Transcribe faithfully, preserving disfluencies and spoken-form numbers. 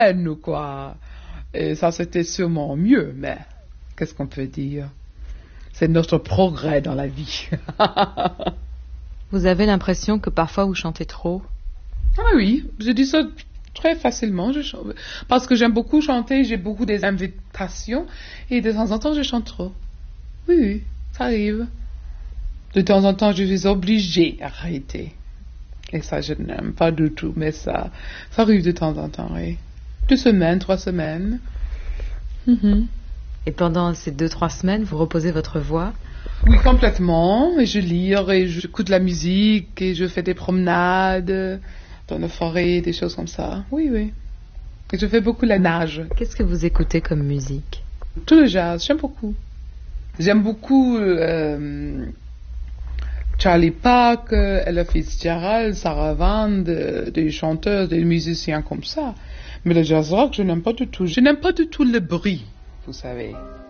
ou quoi. Et ça, c'était sûrement mieux, mais qu'est-ce qu'on peut dire? C'est notre progrès dans la vie. Vous avez l'impression que parfois vous chantez trop? Ah oui, je dis ça très facilement. Je chante, parce que j'aime beaucoup chanter, j'ai beaucoup des invitations et de temps en temps je chante trop. Oui, oui, ça arrive. De temps en temps je suis obligée d'arrêter. Et ça je n'aime pas du tout, mais ça, ça arrive de temps en temps, oui. Deux semaines, trois semaines. Mm-hmm. Et pendant ces deux, trois semaines, vous reposez votre voix? Oui, complètement. Et je lis et j'écoute la musique et je fais des promenades dans la forêt, des choses comme ça. Oui, oui. Et je fais beaucoup la nage. Qu'est-ce que vous écoutez comme musique? Tout le jazz, j'aime beaucoup. J'aime beaucoup euh, Charlie Parker, Ella Fitzgerald, Sarah Vaughan, de, des chanteurs, des musiciens comme ça. Mais le jazz rock, je n'aime pas du tout. Je n'aime pas du tout le bruit, vous savez.